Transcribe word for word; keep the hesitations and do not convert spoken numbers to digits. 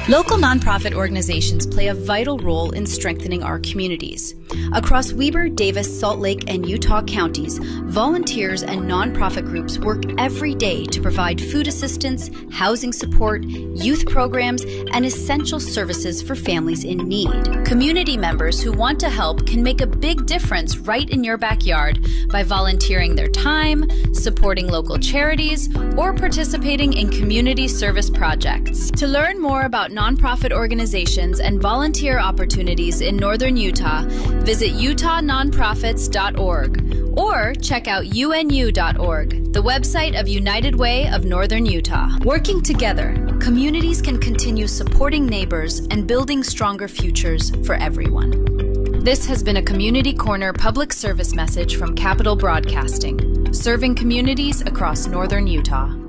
Local nonprofit organizations play a vital role in strengthening our communities. Across Weber, Davis, Salt Lake, and Utah counties, volunteers and nonprofit groups work every day to provide food assistance, housing support, youth programs, and essential services for families in need. Community members who want to help can make a big difference right in your backyard by volunteering their time, supporting local charities, or participating in community service projects. To learn more about nonprofit organizations and volunteer opportunities in Northern Utah, visit utah nonprofits dot org or check out U N U dot org, the website of United Way of Northern Utah. Working together, communities can continue supporting neighbors and building stronger futures for everyone. This has been a Community Corner public service message from Capital Broadcasting, serving communities across Northern Utah.